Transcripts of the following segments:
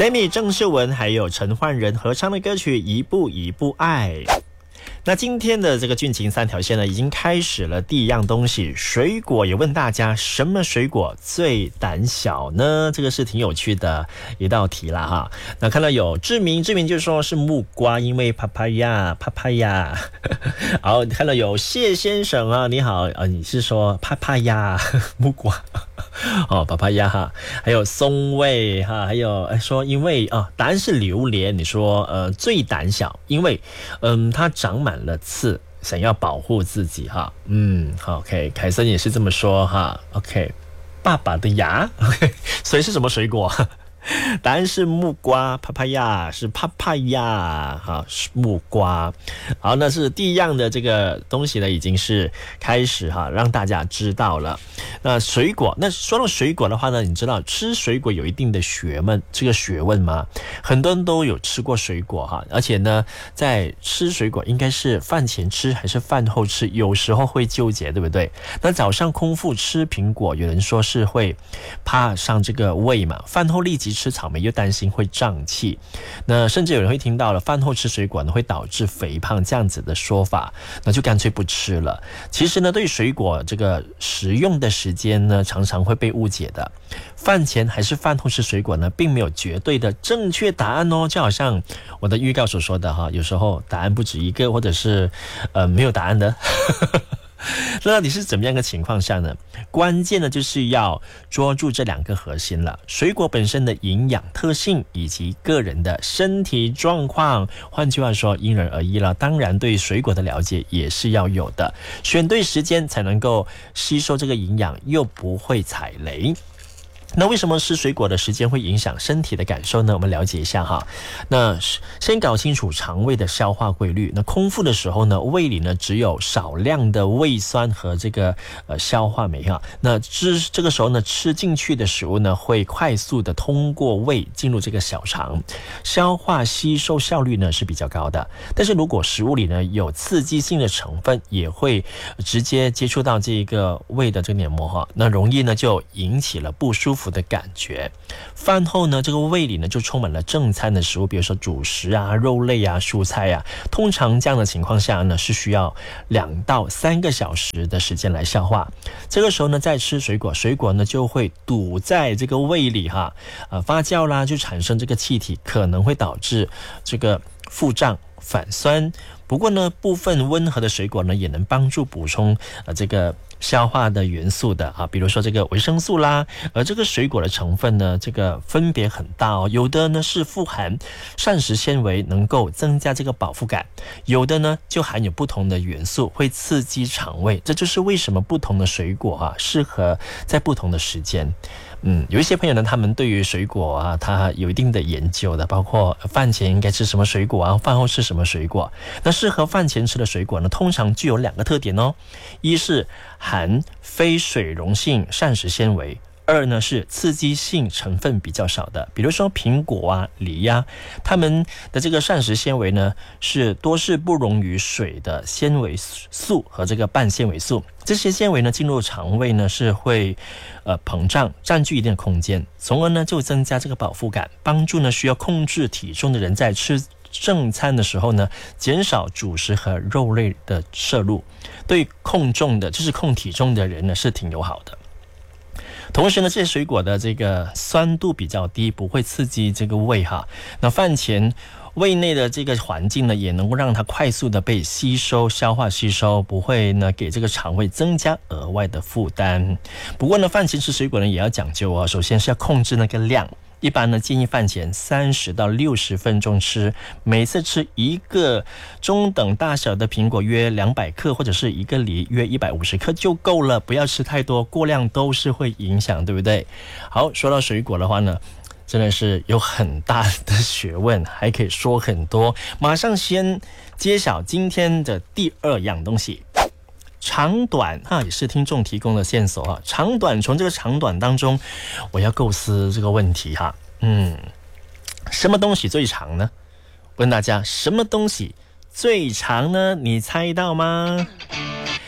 Sammy 郑秀文还有陈奂仁合唱的歌曲《一步一步爱》。那今天的这个俊情三条线呢，已经开始了第一样东西，水果。也问大家什么水果最胆小呢？这个是挺有趣的一道题啦哈。那看到有志明就说是木瓜，因为帕帕亚。好，看到有谢先生啊，你好，你是说帕帕亚木瓜？哦，帕帕亚哈，还有松味哈，还有说因为答案是榴莲，你说最胆小，因为它长满了刺，想要保护自己哈。好 ，OK， 凯森也是这么说哈。OK， 爸爸的牙 ，OK， 所以是什么水果？答案是木瓜，帕帕亚是帕帕亚哈，是木瓜。好，那是第一样的这个东西呢，已经是开始哈，让大家知道了。那水果，那说到水果的话呢，你知道吃水果有一定的学问吗？很多人都有吃过水果哈，而且呢，在吃水果应该是饭前吃还是饭后吃，有时候会纠结，对不对？那早上空腹吃苹果，有人说是会怕上这个胃嘛，饭后立即吃草莓又担心会胀气，那甚至有人会听到了饭后吃水果呢会导致肥胖这样子的说法，那就干脆不吃了。其实呢，对水果这个食用的时间呢，常常会被误解的。饭前还是饭后吃水果呢，并没有绝对的正确答案哦。就好像我的预告所说的哈，有时候答案不止一个，或者是没有答案的。那到底是怎么样的情况下呢？关键呢就是要捉住这两个核心了，水果本身的营养特性以及个人的身体状况，换句话说因人而异了。当然对水果的了解也是要有的，选对时间才能够吸收这个营养，又不会踩雷。那为什么吃水果的时间会影响身体的感受呢？我们了解一下哈。那先搞清楚肠胃的消化规律。那空腹的时候呢，胃里呢只有少量的胃酸和这个消化酶哈。那这个时候呢，吃进去的食物呢会快速的通过胃进入这个小肠，消化吸收效率呢是比较高的。但是如果食物里呢有刺激性的成分，也会直接接触到这个胃的这个黏膜哈，那容易呢就引起了不舒服的感觉。饭后呢，这个胃里呢就充满了正餐的食物，比如说主食啊、肉类啊、蔬菜啊。通常这样的情况下呢，是需要2到3个小时的时间来消化。这个时候呢，再吃水果，水果呢就会堵在这个胃里哈，发酵啦，就产生这个气体，可能会导致这个腹胀、反酸。不过呢，部分温和的水果呢，也能帮助补充这个消化的元素的啊，比如说这个维生素啦。而这个水果的成分呢，这个分别很大哦。有的呢是富含膳食纤维，能够增加这个饱腹感；有的呢就含有不同的元素，会刺激肠胃。这就是为什么不同的水果适合在不同的时间。有一些朋友呢，他们对于水果啊，他有一定的研究的，包括饭前应该吃什么水果啊，饭后吃什么水果。那适合饭前吃的水果呢，通常具有2个特点哦，一是含非水溶性膳食纤维，2呢是刺激性成分比较少的，比如说苹果啊、梨啊，它们的这个膳食纤维呢多是不溶于水的纤维素和这个半纤维素。这些纤维呢进入肠胃呢是会膨胀，占据一定的空间，从而呢就增加这个饱腹感，帮助呢需要控制体重的人在吃正餐的时候呢，减少主食和肉类的摄入，对控体重的人呢是挺友好的。同时呢，这些水果的这个酸度比较低，不会刺激这个胃哈。那饭前胃内的这个环境呢，也能够让它快速的被消化吸收，不会呢给这个肠胃增加额外的负担。不过呢，饭前吃水果呢也要讲究哦，首先是要控制那个量。一般呢，建议饭前30到60分钟吃，每次吃1个中等大小的苹果约200克，或者是1个梨约150克就够了，不要吃太多，过量都是会影响，对不对？好，说到水果的话呢，真的是有很大的学问，还可以说很多。马上先揭晓今天的第2样东西。长短也是听众提供的线索长短，从这个长短当中，我要构思这个问题什么东西最长呢？问大家，什么东西最长呢？你猜到吗？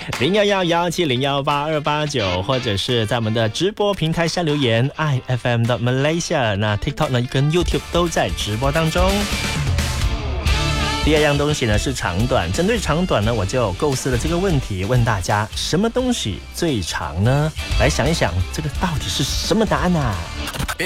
0111701829，或者是在我们的直播平台下留言 IFM 的 Malaysia。那 TikTok 呢跟 YouTube 都在直播当中。第二样东西呢是长短，针对长短呢，我就构思了这个问题，问大家什么东西最长呢？来想一想，这个到底是什么答案啊？